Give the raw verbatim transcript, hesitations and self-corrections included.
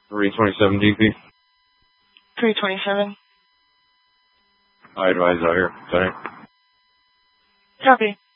three twenty-seven D P. three twenty-seven. I advise out here. Sorry. Copy.